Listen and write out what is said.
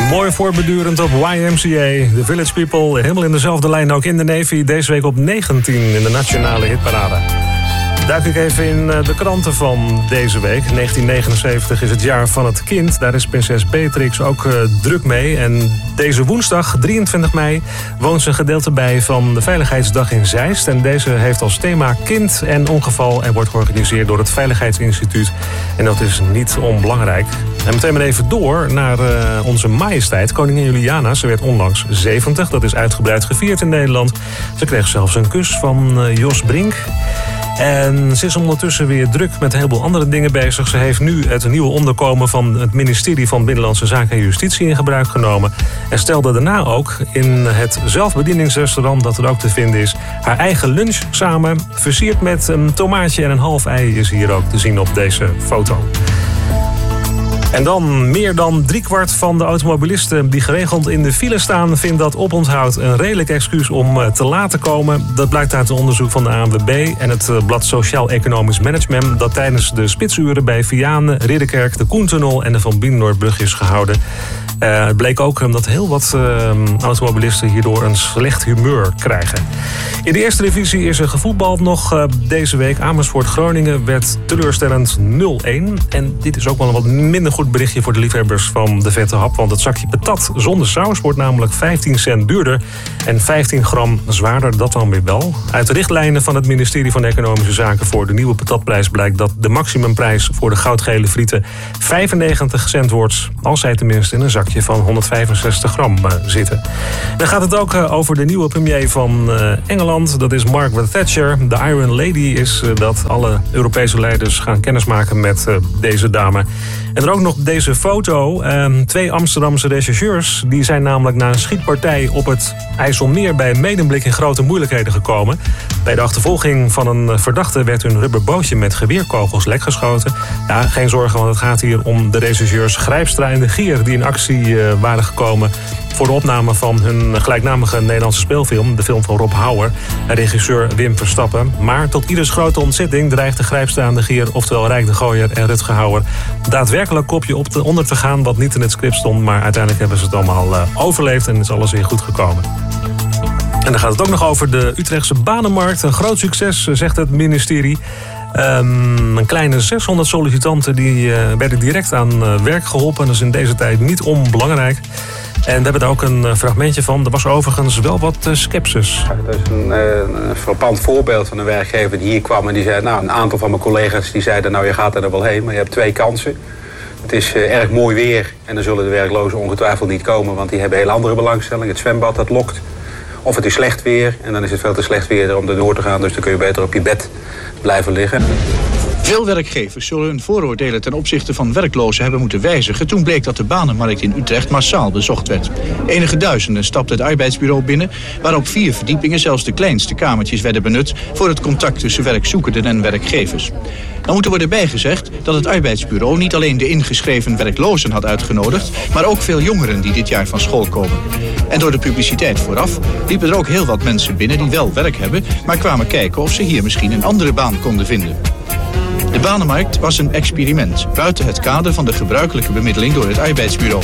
Mooi voortbedurend op YMCA. The Village People, helemaal in dezelfde lijn ook in de Navy. Deze week op 19 in de nationale hitparade. Duik ik even in de kranten van deze week. 1979 is het jaar van het kind. Daar is prinses Beatrix ook druk mee. En deze woensdag, 23 mei, woont ze een gedeelte bij van de Veiligheidsdag in Zeist. En deze heeft als thema kind en ongeval en wordt georganiseerd door het Veiligheidsinstituut. En dat is niet onbelangrijk. En meteen maar even door naar onze majesteit, koningin Juliana. Ze werd onlangs 70, dat is uitgebreid gevierd in Nederland. Ze kreeg zelfs een kus van Jos Brink. En ze is ondertussen weer druk met een heleboel andere dingen bezig. Ze heeft nu het nieuwe onderkomen van het ministerie van Binnenlandse Zaken en Justitie in gebruik genomen. En stelde daarna ook in het zelfbedieningsrestaurant dat er ook te vinden is haar eigen lunch samen. Versierd met een tomaatje en een half ei is hier ook te zien op deze foto. En dan meer dan 3/4 van de automobilisten die geregeld in de file staan vindt dat oponthoud een redelijk excuus om te laat te komen. Dat blijkt uit een onderzoek van de ANWB en het blad Sociaal-Economisch Management dat tijdens de spitsuren bij Vianen, Ridderkerk, de Koentunnel en de Van Bienenoordbrug is gehouden. Het bleek ook dat heel wat automobilisten hierdoor een slecht humeur krijgen. In de eerste divisie is er gevoetbald nog deze week. Amersfoort-Groningen werd teleurstellend 0-1. En dit is ook wel een wat minder goed berichtje voor de liefhebbers van de vette hap. Want het zakje patat zonder saus wordt namelijk 15 cent duurder. En 15 gram zwaarder, dat dan weer wel. Uit de richtlijnen van het ministerie van Economische Zaken voor de nieuwe patatprijs blijkt dat de maximumprijs voor de goudgele frieten 95 cent wordt. Als zij tenminste in een zakje van 165 gram zitten. Dan gaat het ook over de nieuwe premier van Engeland. Dat is Margaret Thatcher. De Iron Lady is dat alle Europese leiders gaan kennismaken met deze dame. En dan ook nog deze foto. 2 Amsterdamse rechercheurs die zijn namelijk na een schietpartij op het IJsselmeer bij Medemblik in grote moeilijkheden gekomen. Bij de achtervolging van een verdachte werd hun rubberbootje met geweerkogels lekgeschoten. Ja, geen zorgen, want het gaat hier om de rechercheurs Grijpstra en de Gier die in actie waren gekomen voor de opname van hun gelijknamige Nederlandse speelfilm, de film van Rob Hauer en regisseur Wim Verstappen. Maar tot ieders grote ontzetting dreigde Grijpstra en de Gier, oftewel Rijk de Gooier en Rutger Hauer, daadwerkelijk kopje onder te gaan wat niet in het script stond, maar uiteindelijk hebben ze het allemaal overleefd en is alles weer goed gekomen. En dan gaat het ook nog over de Utrechtse banenmarkt. Een groot succes, zegt het ministerie. Een kleine 600 sollicitanten die werden direct aan werk geholpen. Dat is in deze tijd niet onbelangrijk. En we hebben daar ook een fragmentje van. Er was overigens wel wat scepsis. Dat is een frappant voorbeeld van een werkgever die hier kwam en die zei, nou, een aantal van mijn collega's die zeiden, nou, je gaat er wel heen, maar je hebt 2 kansen. Het is erg mooi weer en dan zullen de werklozen ongetwijfeld niet komen, want die hebben heel andere belangstelling. Het zwembad, dat lokt. Of het is slecht weer en dan is het veel te slecht weer om er door te gaan, dus dan kun je beter op je bed blijven liggen. Veel werkgevers zullen hun vooroordelen ten opzichte van werklozen hebben moeten wijzigen toen bleek dat de banenmarkt in Utrecht massaal bezocht werd. Enige duizenden stapten het arbeidsbureau binnen, waar op 4 verdiepingen zelfs de kleinste kamertjes werden benut voor het contact tussen werkzoekenden en werkgevers. Dan moet er worden bijgezegd dat het arbeidsbureau niet alleen de ingeschreven werklozen had uitgenodigd, maar ook veel jongeren die dit jaar van school komen. En door de publiciteit vooraf liepen er ook heel wat mensen binnen die wel werk hebben, maar kwamen kijken of ze hier misschien een andere baan konden vinden. De banenmarkt was een experiment buiten het kader van de gebruikelijke bemiddeling door het arbeidsbureau.